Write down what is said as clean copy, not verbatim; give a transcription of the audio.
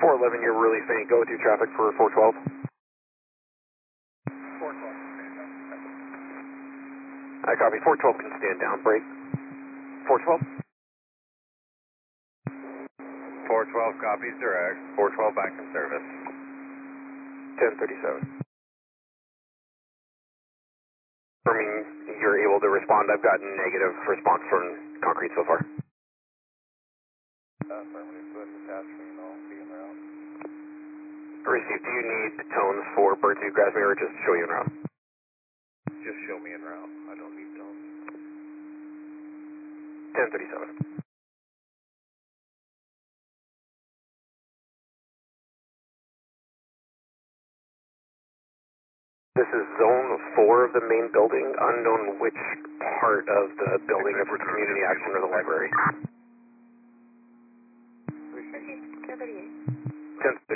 411, you're really faint. Go through traffic for 412. 412. I copy. 412 can stand down. Break. 412. 412 copies direct. 412 back in service. 1037. Confirming you're able to respond. I've gotten negative response from concrete so far. Affirmative, good attachment, I'll be en route. Received. Do you need tones for Birdview, Grasmere, or just show you en route? Just show me en route. I don't need tones. 1037. This is zone 4 of the main building, unknown which part of the building, if it's community action or the library. 1038.